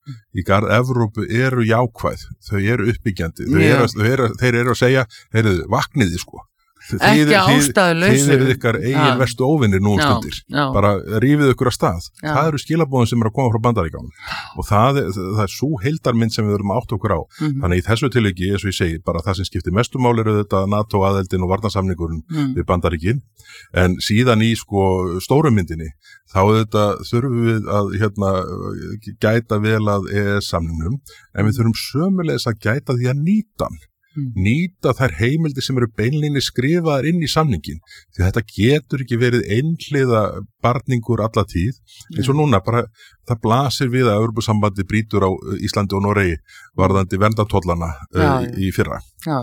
í garð Evrópu eru jákvæð, þau eru uppbyggjandi, þeir eru að segja, vakniði sko. Ekki ástæðulausu. Þið eru ykkar eigin verstu óvinir nú stundir. Bara rífið ykkur að stað. Það eru skilabóðin sem eru að koma frá Bandaríkjunum. Og það er sú heildarmynd sem við erum átt okkur á. Þannig í þessu tilviki, eins og ég segi, bara það sem skiptir mestu máli eru þetta NATO-aðeldin og varnarsamningurinn við Bandaríkin. En síðan í stóru myndinni, þá þurfum við að gæta vel að EES-samningnum, en við þurfum sömuleiðis að gæta því að nýta þær heimildir sem eru beinlíni skrifaðar inn í samningin, því þetta getur ekki verið einhliða barningur alla tíð, eins og núna bara það blasir við að Evrópusambandi brýtur á Íslandi og Noregi varðandi verndartollana í fyrra.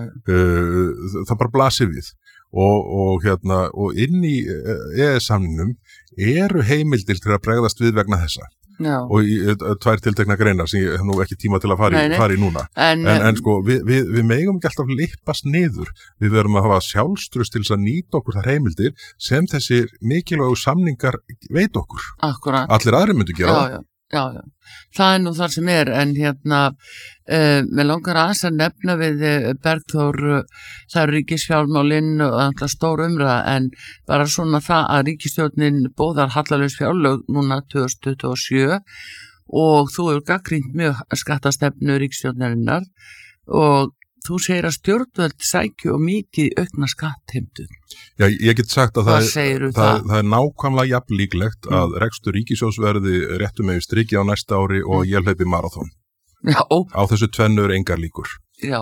Það bara blasir við og inn í EES-samningnum eru heimildir til að bregðast við vegna þessa. Og í tvær tiltekna greinar sem ég hef nú ekki tíma til að fara í núna en við megum ekki alltaf lippast niður, við verum að hafa sjálfstrust til þess að nýta okkur þær heimildir sem þessi mikilvægu samningar veit okkur. Akkurat. Allir aðrir myndu gera það. Já, það nú þar sem en mér langar að nefna við Bergþór, það eru ríkisfjármálin og alltaf stór umræða, en bara svona það að ríkisstjórnin boðar hallalaus fjárlög núna 2027 og þú hefur gagnrýnt mjög skattastefnu ríkisstjórnarinnar og þú segir að stjórnvöld sækju mikið aukna skattheimtu. Já, ég get sagt að það er nákvæmlega jafn líklegt að rekstur ríkissjóðs verði réttum megin striki á næsta ári og ég hlaupi maraþon. Já. Á þessu tvennu engar líkur. Já.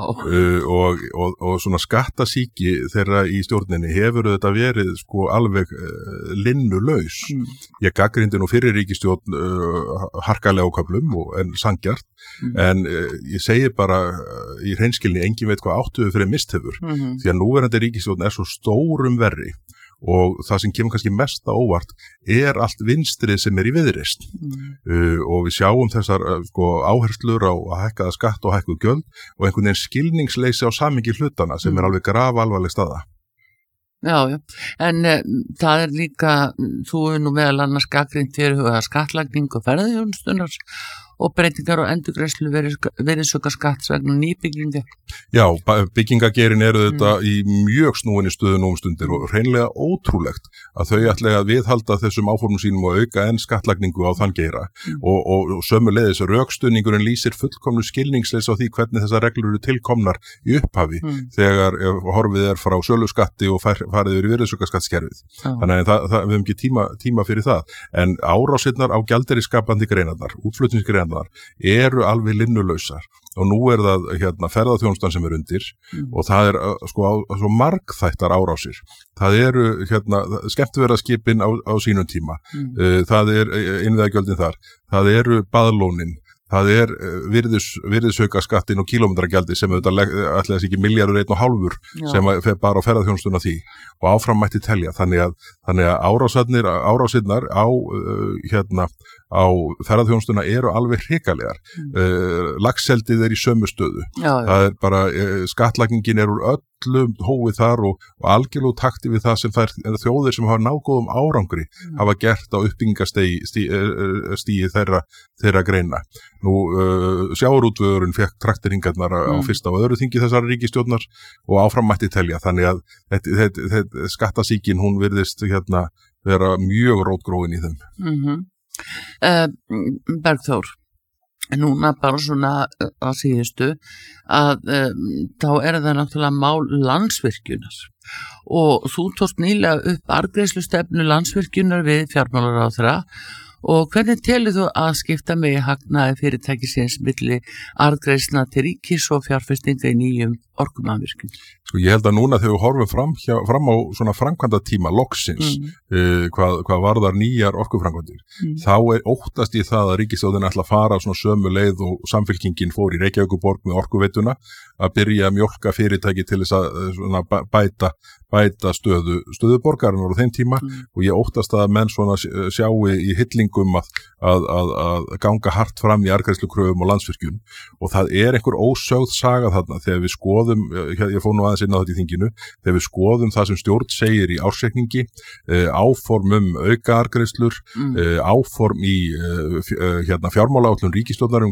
Og svona skattasíki þeirra í stjórninni hefur þetta verið alveg linnulaus. Ég gagnrýndi nú fyrir ríkisstjórn harkalega á köflum en sanngjarnt, en ég segi bara í hreinskilni engin veit hvað áttuðu fyrir misthefur, því að núverandi ríkisstjórn er svo stórum verri og það sem kemur kannski mest á óvart er allt vinstrið sem er í viðreisn og við sjáum þessar áherslur á að hækkaða skatt og hækkuð gjöld og einhvern veginn skilningsleysi á samhengi hlutana sem er alveg grafalvarleg staða. Já, en það er líka, þú hefur nú meðal annars gagnrýnt fyrirhugaða skattlagning og ferðaþjónustunnar og breytingar og endurgreiðslu virðisaukaskatts vegna nýbyggingar. Já, byggingagerin eru þetta í mjög snúinni stöðu nú stundir og hreinlega ótrúlegt að þau ætla að viðhalda þessum áformum sínum og auka enn skattlagningu á þann geira og sömuleiðis rökstuðningurinn lýsir fullkomnu skilningsleys á því hvernig þessar reglur eru tilkomnar í upphafi þegar horfið er frá söluskatti og farið yfir virðisaukaskattskerfið. Þannig að við höfum ekki tíma fyrir það. En árásirnar á gjaldeyrisskapandi greinarnar, útflutningsgreinarnar eru alveg linnulausar og nú er það ferðaþjónustan sem er undir og það er svo margþættar árásir. Það eru skemmtiferðaskipin á sínum tíma, það er innviðagjöldin þar, það eru baðlónin, það er virðisaukaskattin og kílómetragjaldi sem ætli þessi ekki milljarður 1,5 sem fer bara á ferðaþjónustuna því og áfram mætti telja. Þannig að árásirnar á ferðaþjónustuna eru alveg hrikalegar. Laxeldið er í sömu stöðu. Það er bara, skattlagningin er úr öllum hófið þar og algjörlega takti við það sem þjóðir sem hafa nágóðum árangri hafa gert á uppbyggingastíi þeirra greina. Nú, sjávarútvegurinn fekk traktoringarnar á fyrsta og öðru þingi þessar ríkisstjórnar og áfram mætti telja. Þannig að skattasíkin, hún virðist vera mjög rótgróin í þeim. Bergþór, núna bara svona á síðustu að þá er það náttúrulega mál Landsvirkjunar og þú tókst nýlega upp arðgreiðslustefnu Landsvirkjunar við fjármálaráðherra og hvernig telur þú að skipta með hagnaði fyrirtækisins milli arðgreiðslna til ríkis og fjárfestinga í nýjum orkumannvirkjum? Ég held að núna þegar við horfum fram á svona framkvæmda tíma loksins, hvað varðar nýjar orkuframkvæmdir, þá óttast ég það að ríkisstjórnin ætla að fara svona sömu leið og Samfylkingin fór í Reykjavíkurborg með orkuveituna að byrja að mjólka fyrirtæki til þess að svona bæta stöðu borgarinnar á þeim tíma og ég óttast að menn svona sjáu í hillingum að ganga hart fram í arðgreiðslukröfum og Landsvirkjun og það er einhver ósögð saga þarna þegar við skoðum, ég fór nú aðeins inn á þetta í þinginu, þegar við skoðum það sem stjórn segir í ársreikningi, áform auka arðgreiðslur, áform í fjármálaáætlun ríkisstjórnar